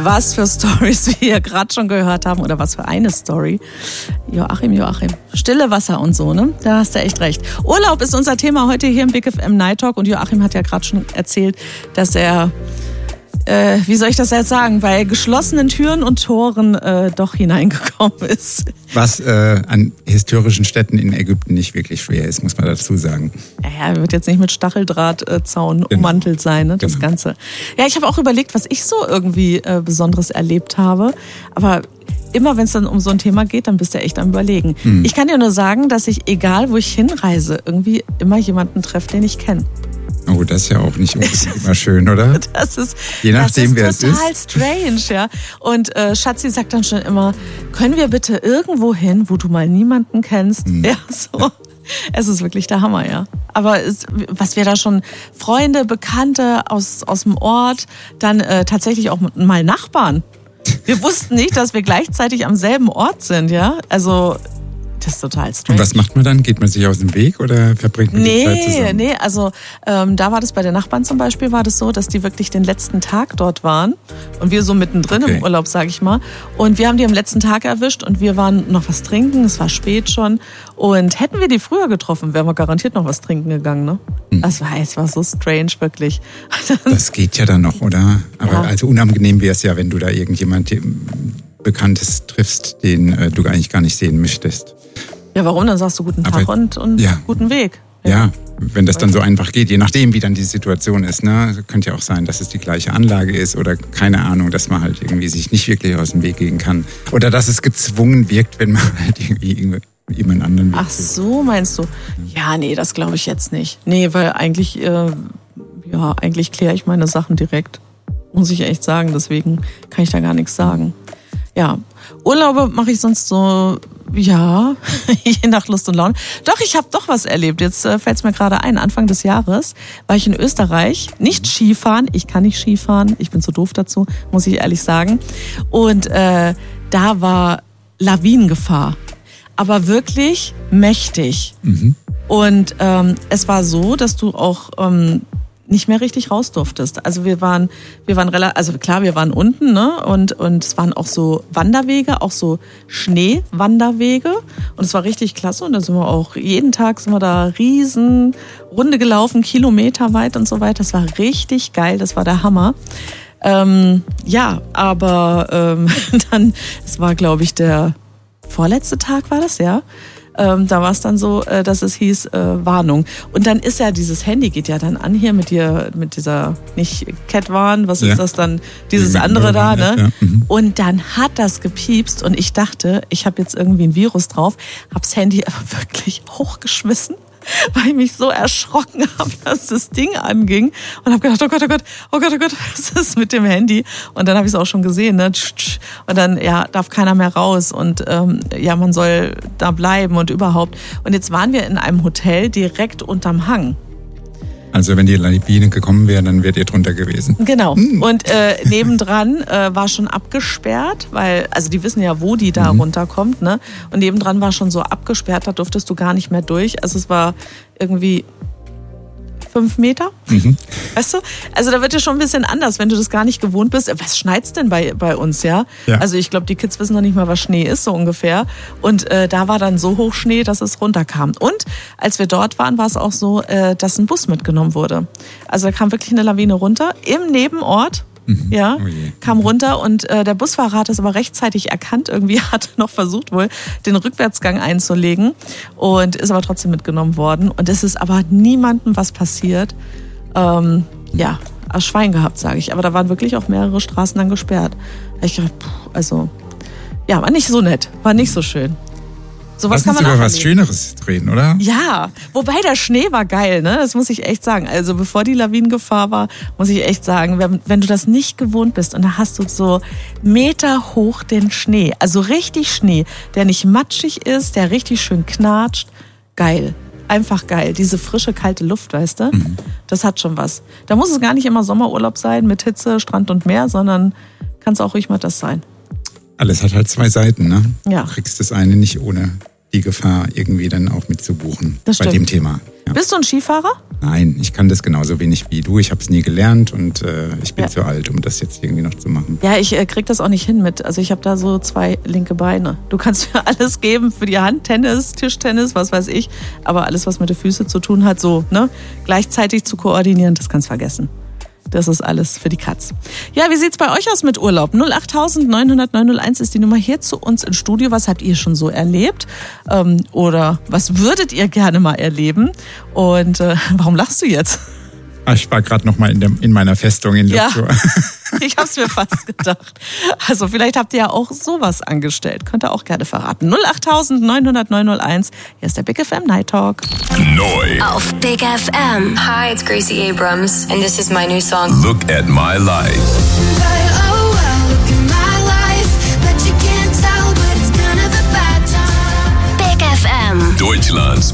Was für Stories wir hier gerade schon gehört haben oder was für eine Story. Joachim. Stille Wasser und so, ne? Da hast du echt recht. Urlaub ist unser Thema heute hier im Big FM Night Talk und Joachim hat ja gerade schon erzählt, dass er, wie soll ich das jetzt sagen, bei geschlossenen Türen und Toren doch hineingekommen ist. Was an historischen Städten in Ägypten nicht wirklich schwer ist, muss man dazu sagen. Ja, wird jetzt nicht mit Stacheldrahtzaun ummantelt sein, ne, das Ganze. Ja, ich habe auch überlegt, was ich so irgendwie Besonderes erlebt habe. Aber immer wenn es dann um so ein Thema geht, dann bist du echt am Überlegen. Ich kann dir nur sagen, dass ich, egal wo ich hinreise, irgendwie immer jemanden treffe, den ich kenne. Oh, das ist ja auch nicht immer schön, oder? Das ist, je nachdem, wer es ist. Total strange, ja. Und Schatzi sagt dann schon immer, können wir bitte irgendwo hin, wo du mal niemanden kennst? Ja, so. Es ist wirklich der Hammer, ja. Aber was wir da schon, Freunde, Bekannte aus dem Ort, dann tatsächlich auch mal Nachbarn. Wir wussten nicht, dass wir gleichzeitig am selben Ort sind, ja. Also das ist total strange. Und was macht man dann? Geht man sich aus dem Weg oder verbringt man die Zeit zusammen? Nee, also da war das bei den Nachbarn zum Beispiel, war das so, dass die wirklich den letzten Tag dort waren und wir so mittendrin im Urlaub, sag ich mal. Und wir haben die am letzten Tag erwischt und wir waren noch was trinken, es war spät schon. Und hätten wir die früher getroffen, wären wir garantiert noch was trinken gegangen, ne? Es war so strange, wirklich. Das geht ja dann noch, oder? Aber ja. Also unangenehm wäre es ja, wenn du da irgendjemand Bekanntes triffst, den du eigentlich gar nicht sehen möchtest. Ja, warum? Dann sagst du guten Tag und guten Weg. Ja, wenn das dann so einfach geht, je nachdem, wie dann die Situation ist. Ne? Könnte ja auch sein, dass es die gleiche Anlage ist oder keine Ahnung, dass man halt irgendwie sich nicht wirklich aus dem Weg gehen kann. Oder dass es gezwungen wirkt, wenn man halt irgendwie jemand anderen Weg Ach so, meinst du? Ja, nee, das glaube ich jetzt nicht. Nee, weil eigentlich kläre ich meine Sachen direkt. Muss ich echt sagen, deswegen kann ich da gar nichts sagen. Ja, Urlaube mache ich sonst so, ja, je nach Lust und Laune. Doch, ich habe doch was erlebt. Jetzt fällt es mir gerade ein. Anfang des Jahres war ich in Österreich. Nicht Skifahren. Ich kann nicht Skifahren. Ich bin zu doof dazu, muss ich ehrlich sagen. Und da war Lawinengefahr. Aber wirklich mächtig. Und es war so, dass du auch nicht mehr richtig raus durftest. Also wir waren unten, ne? Und es waren auch so Wanderwege, auch so Schneewanderwege. Und es war richtig klasse. Und da sind wir auch, jeden Tag sind wir da riesen Runde gelaufen, kilometerweit und so weiter. Das war richtig geil, das war der Hammer. Dann, es war, glaube ich, der vorletzte Tag war das, ja. Da war es dann so, dass es hieß Warnung. Und dann ist ja dieses Handy geht ja dann an hier mit dieser, nicht Cat-Warn, was ist das dann, dieses andere da, ne? Ja. Und dann hat das gepiepst und ich dachte, ich habe jetzt irgendwie ein Virus drauf, hab's Handy aber wirklich hochgeschmissen, weil ich mich so erschrocken habe, dass das Ding anging und habe gedacht, oh Gott, was ist mit dem Handy? Und dann habe ich es auch schon gesehen, ne? Und dann darf keiner mehr raus und man soll da bleiben und überhaupt. Und jetzt waren wir in einem Hotel direkt unterm Hang. Also wenn die Lawine gekommen wäre, dann wärt ihr drunter gewesen. Genau. Und nebendran war schon abgesperrt, weil, also die wissen ja, wo die da runterkommt, ne? Und nebendran war schon so abgesperrt, da durftest du gar nicht mehr durch. Also es war irgendwie 5 Meter. Weißt du? Also da wird ja schon ein bisschen anders, wenn du das gar nicht gewohnt bist. Was schneit's denn bei uns, ja? Also ich glaube, die Kids wissen noch nicht mal, was Schnee ist, so ungefähr. Und da war dann so hoch Schnee, dass es runterkam. Und als wir dort waren, war es auch so, dass ein Bus mitgenommen wurde. Also da kam wirklich eine Lawine runter im Nebenort. Kam runter und der Busfahrer hat es aber rechtzeitig erkannt. Irgendwie hat er noch versucht wohl, den Rückwärtsgang einzulegen und ist aber trotzdem mitgenommen worden. Und es ist aber niemandem was passiert. Schwein gehabt, sage ich. Aber da waren wirklich auch mehrere Straßen dann gesperrt. Ich dachte, war nicht so nett, war nicht so schön. Lass uns über was Schöneres reden, oder? Ja, wobei der Schnee war geil, ne? Das muss ich echt sagen. Also bevor die Lawinengefahr war, muss ich echt sagen, wenn du das nicht gewohnt bist und da hast du so Meter hoch den Schnee, also richtig Schnee, der nicht matschig ist, der richtig schön knatscht, geil. Einfach geil. Diese frische, kalte Luft, weißt du? Das hat schon was. Da muss es gar nicht immer Sommerurlaub sein mit Hitze, Strand und Meer, sondern kann es auch ruhig mal das sein. Alles hat halt 2 Seiten, ne? Ja. Du kriegst das eine nicht ohne die Gefahr irgendwie dann auch mitzubuchen das bei dem Thema. Ja. Bist du ein Skifahrer? Nein, ich kann das genauso wenig wie du. Ich habe es nie gelernt und ich bin zu alt, um das jetzt irgendwie noch zu machen. Ja, ich krieg das auch nicht hin mit. Also ich habe da so 2 linke Beine. Du kannst mir alles geben für die Hand, Tennis, Tischtennis, was weiß ich. Aber alles, was mit den Füßen zu tun hat, so gleichzeitig zu koordinieren, das kannst du vergessen. Das ist alles für die Katz. Ja, wie sieht's bei euch aus mit Urlaub? 08000 900 901 ist die Nummer hier zu uns ins Studio. Was habt ihr schon so erlebt? Oder was würdet ihr gerne mal erleben? Und warum lachst du jetzt? Ich war gerade noch mal in meiner Festung in Luxor. Ja, ich habe es mir fast gedacht. Also vielleicht habt ihr ja auch sowas angestellt. Könnt ihr auch gerne verraten. 08000 900 901. Hier ist der Big FM Night Talk. Neu auf Big FM. Hi, it's Gracie Abrams, and this is my new song. Look at My Life. Big FM. Deutschlands